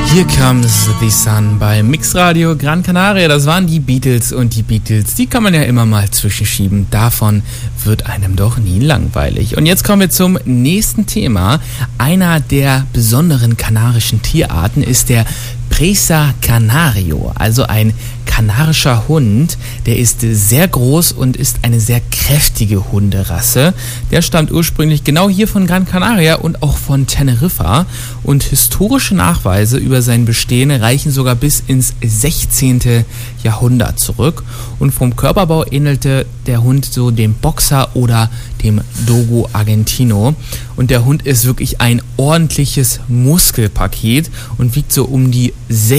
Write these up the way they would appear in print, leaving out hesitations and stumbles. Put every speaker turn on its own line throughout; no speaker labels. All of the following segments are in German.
Here Comes the Sun bei Mixradio Gran Canaria. Das waren die Beatles und die Beatles, die kann man ja immer mal zwischenschieben. Davon wird einem doch nie langweilig. Und jetzt kommen wir zum nächsten Thema. Einer der besonderen kanarischen Tierarten ist der Presa Canario, also ein kanarischer Hund. Der ist sehr groß und ist eine sehr kräftige Hunderasse. Der stammt ursprünglich genau hier von Gran Canaria und auch von Teneriffa. Und historische Nachweise über sein Bestehen reichen sogar bis ins 16. Jahrhundert zurück. Und vom Körperbau ähnelte der Hund so dem Boxer oder dem Dogo Argentino. Und der Hund ist wirklich ein ordentliches Muskelpaket und wiegt so um die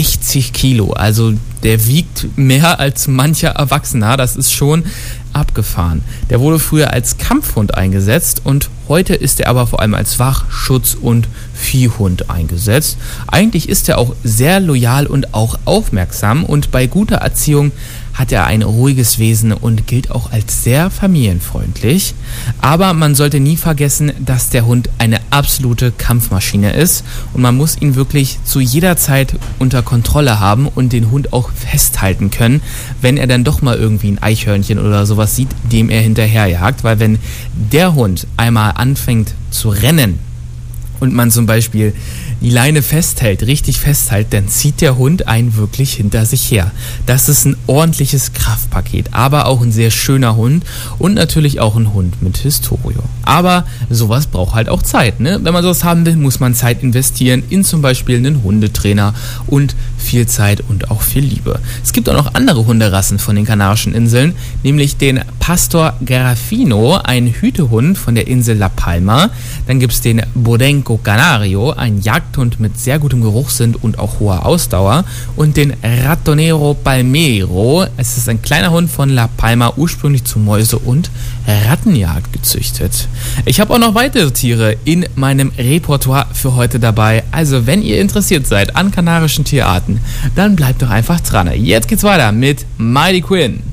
60 Kilo. Also der wiegt mehr als mancher Erwachsener. Das ist schon abgefahren. Der wurde früher als Kampfhund eingesetzt und heute ist er aber vor allem als Wach-, Schutz- und Viehhund eingesetzt. Eigentlich ist er auch sehr loyal und auch aufmerksam und bei guter Erziehung hat er ein ruhiges Wesen und gilt auch als sehr familienfreundlich. Aber man sollte nie vergessen, dass der Hund eine absolute Kampfmaschine ist und man muss ihn wirklich zu jeder Zeit unter Kontrolle haben und den Hund auch festhalten können, wenn er dann doch mal irgendwie ein Eichhörnchen oder sowas sieht, dem er hinterherjagt. Weil wenn der Hund einmal anfängt zu rennen und man zum Beispiel die Leine festhält, richtig festhält, dann zieht der Hund einen wirklich hinter sich her. Das ist ein ordentliches Kraftpaket, aber auch ein sehr schöner Hund und natürlich auch ein Hund mit Historie. Aber sowas braucht halt auch Zeit, ne? Wenn man sowas haben will, muss man Zeit investieren in zum Beispiel einen Hundetrainer und viel Zeit und auch viel Liebe. Es gibt auch noch andere Hunderassen von den Kanarischen Inseln, nämlich den Pastor Garrafino, ein Hütehund von der Insel La Palma. Dann gibt es den Bodenco Canario, ein Jagdhund mit sehr gutem Geruchssinn und auch hoher Ausdauer. Und den Ratonero Palmero. Es ist ein kleiner Hund von La Palma, ursprünglich zu Mäuse- und Rattenjagd gezüchtet. Ich habe auch noch weitere Tiere in meinem Repertoire für heute dabei. Also wenn ihr interessiert seid an kanarischen Tierarten, dann bleibt doch einfach dran. Jetzt geht's weiter mit Mighty Quinn.